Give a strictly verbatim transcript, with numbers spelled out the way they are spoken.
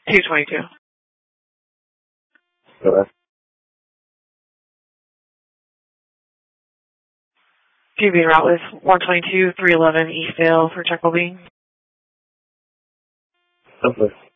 two twenty-two. Okay. Q B route with one twenty-two, three eleven Eastdale for Chuckle Bean. Okay.